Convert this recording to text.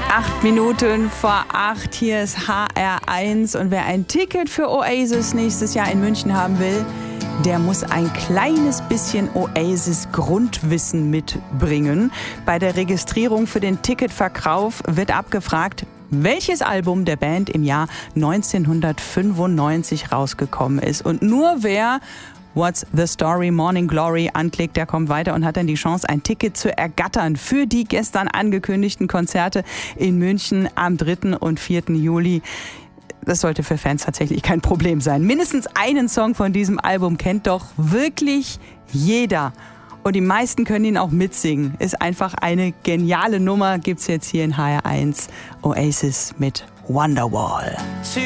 7:08. Hier ist HR1 und wer ein Ticket für Oasis nächstes Jahr in München haben will, der muss ein kleines bisschen Oasis-Grundwissen mitbringen. Bei der Registrierung für den Ticketverkauf wird abgefragt, welches Album der Band im Jahr 1995 rausgekommen ist. Und nur wer What's the Story, Morning Glory anklickt, der kommt weiter und hat dann die Chance, ein Ticket zu ergattern für die gestern angekündigten Konzerte in München am 3. und 4. Juli. Das sollte für Fans tatsächlich kein Problem sein. Mindestens einen Song von diesem Album kennt doch wirklich jeder. Und die meisten können ihn auch mitsingen. Ist einfach eine geniale Nummer. Gibt's jetzt hier in HR1. Oasis mit Wonderwall.